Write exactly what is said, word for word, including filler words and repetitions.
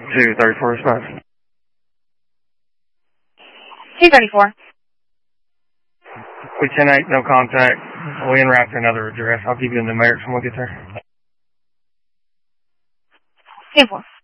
two thirty-four response. two thirty-four. We ten eight, no contact. We en route to another address. I'll give you the numerics when we get there. ten four.